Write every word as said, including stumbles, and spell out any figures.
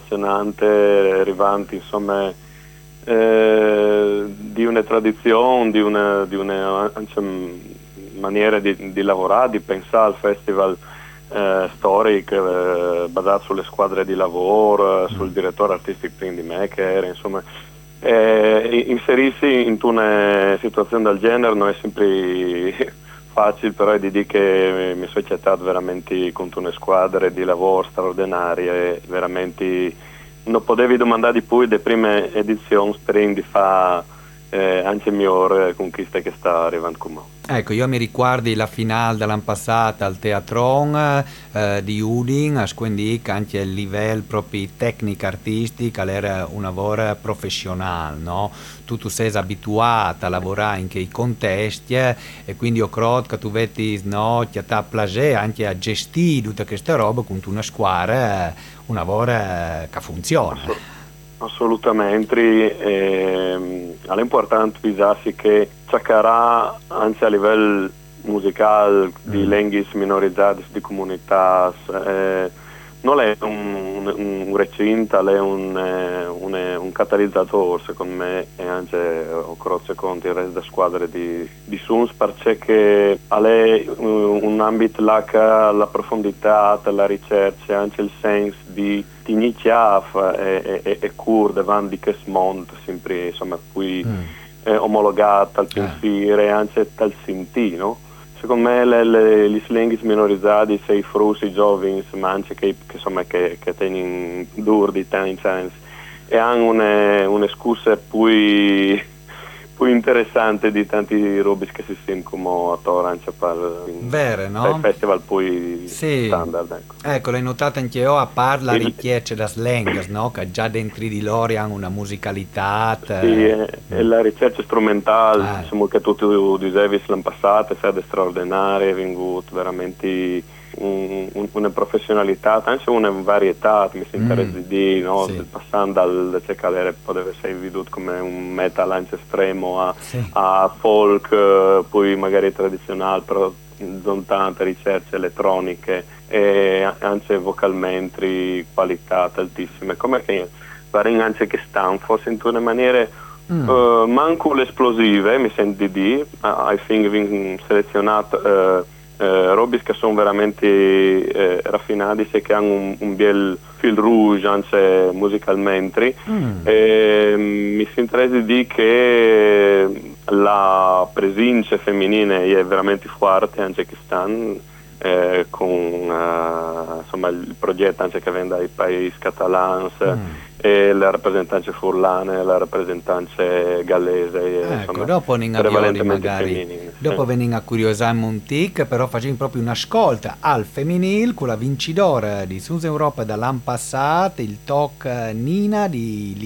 appassionante, arrivanti insomma eh, di una tradizione, di una, di una anche, maniera di, di lavorare, di pensare al festival eh, storico, eh, basato sulle squadre di lavoro, mm. sul direttore artistico di Maker, insomma. Eh, inserirsi in una situazione del genere non è sempre facile, però è di dire che mi sono accettato veramente con una squadra di lavoro straordinaria, veramente non potevi domandare di più le prime edizioni speriamo di fare eh, anche migliore conquiste che sta arrivando con me. Ecco, io mi ricordi la finale dell'anno passato al Teatron eh, di Udin, quindi anche il livello proprio tecnico-artistico era un lavoro professionale, no? Tu, tu sei abituato a lavorare in quei contesti eh, e quindi io credo che tu vedi, no, ti ha piacere anche a gestire tutta questa roba con una squadra, un lavoro eh, che funziona. Assolutamente, ehm, è importante visarsi che cercherà anche a livello musicale di mm. lingue minorizzate, di comunità, eh, non è un, un, un recinto, è un, un, un catalizzatore secondo me e anche ho croce contro il resto della squadra di, di Suns perché è un, un ambito là che la profondità, la ricerca, anche il senso di iniziare e, e, e cur davanti di questo mondo sempre insomma poi mm. eh, omologato al pensiero e anche al sentire, no? Secondo me le, le, gli lingue minorizzati, sei frusi, i giovani, ma anche che, che, insomma, che, che tengono duro di tempo e hanno una, una scusa più, più interessante di tanti robe che si sentono attorno anche per Vero, no? il festival poi sì. standard. Ecco, ecco l'hai notato anche io a parte la richiesta da slang, no? Che già dentro di loro hanno una musicalità. Sì, e, mm. e la ricerca strumentale, ah. insomma, che tu, tu dicevi l'anno passato, è stata straordinaria, è venuto veramente un, un, una professionalità, anche una varietà, mi si interessa mm. di no? Sì. Passando dal cercare poteva essere veduto come un metal anche estremo a, sì. a folk, poi magari tradizionale, però con tante ricerche elettroniche e anche vocalmente qualità altissime, come che pare anche che stanno forse in una maniera mm. uh, manco le esplosive, mi sento di dire, uh, I think abbiamo selezionato uh, uh, robe che sono veramente uh, raffinati e che hanno un, un bel fil rouge anche musicalmente mm. e mi sento di dire che la presenza femminile è veramente forte anche che stanno eh, con uh, insomma il progetto anche che viene dai paesi catalans mm. e le rappresentanze furlane, la rappresentanze gallese ecco, insomma, dopo prevalentemente magari femminili, dopo sì. venire a curiosare un tic però facciamo proprio un'ascolta al femminile con la vincitore di Suns Europa dall'anno passato il talk Nina di